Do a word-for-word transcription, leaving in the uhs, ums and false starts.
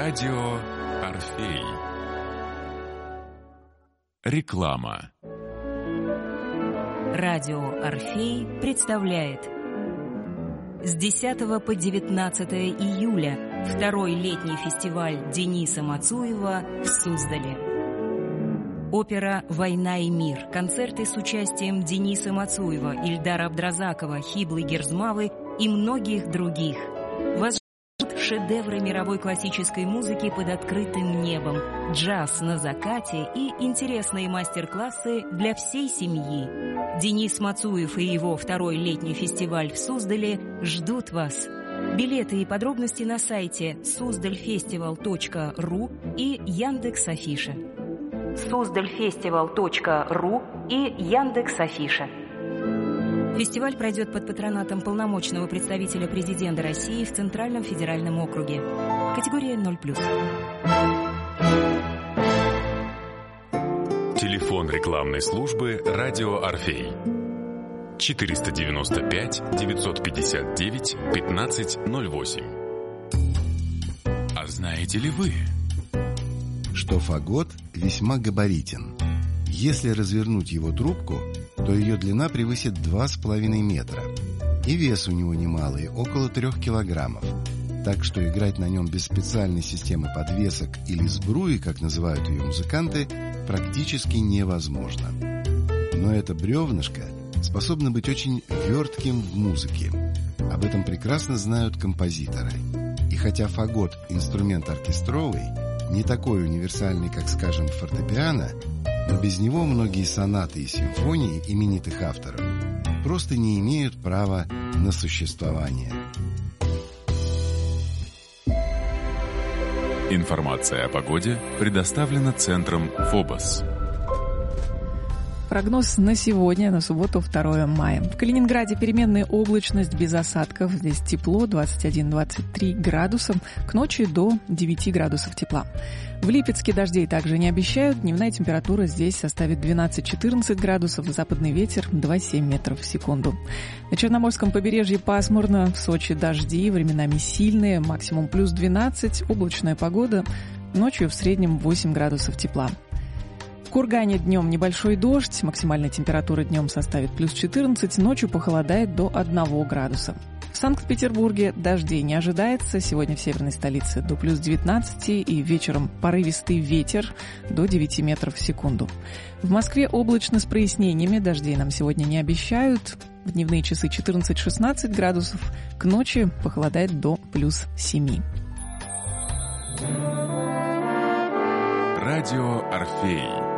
Радио Орфей. Реклама. Радио Орфей представляет с десятого по девятнадцатое июля второй летний фестиваль Дениса Мацуева в Суздале. Опера «Война и мир», концерты с участием Дениса Мацуева, Ильдара Абдразакова, Хиблы Герзмавы и многих других. Вас ждут шедевры мировой классической музыки под открытым небом, джаз на закате и интересные мастер-классы для всей семьи. Денис Мацуев и его второй летний фестиваль в Суздале ждут вас. Билеты и подробности на сайте суздальфестивал точка ру и Яндекс.Афиша. суздальфестивал точка ру и Яндекс.Афиша. Фестиваль пройдет под патронатом полномочного представителя президента России в Центральном федеральном округе. Категория ноль плюс. Телефон рекламной службы «Радио Орфей». четыреста девяносто пять девятьсот пятьдесят девять пятнадцать ноль восемь. А знаете ли вы, что фагот весьма габаритен? Если развернуть его трубку, то ее длина превысит два с половиной метра. И вес у него немалый, около трех килограммов. Так что играть на нем без специальной системы подвесок или сбруи, как называют ее музыканты, практически невозможно. Но это бревнышко способно быть очень вертким в музыке. Об этом прекрасно знают композиторы. И хотя фагот – инструмент оркестровый, не такой универсальный, как, скажем, фортепиано, но без него многие сонаты и симфонии именитых авторов просто не имеют права на существование. Информация о погоде предоставлена центром «Фобос». Прогноз на сегодня, на субботу, второе мая. В Калининграде переменная облачность без осадков. Здесь тепло, двадцать один - двадцать три градуса. К ночи до девяти градусов тепла. В Липецке дождей также не обещают. Дневная температура здесь составит двенадцать - четырнадцать градусов. Западный ветер два - семь метров в секунду. На Черноморском побережье пасмурно. В Сочи дожди, временами сильные. Максимум плюс двенадцать. Облачная погода. Ночью в среднем восемь градусов тепла. В Кургане днем небольшой дождь, максимальная температура днем составит плюс четырнадцать, ночью похолодает до одного градуса. В Санкт-Петербурге дождей не ожидается, сегодня в северной столице до плюс девятнадцати и вечером порывистый ветер до девяти метров в секунду. В Москве облачно с прояснениями, дождей нам сегодня не обещают, в дневные часы четырнадцать - шестнадцать градусов, к ночи похолодает до плюс семи. Радио Орфей.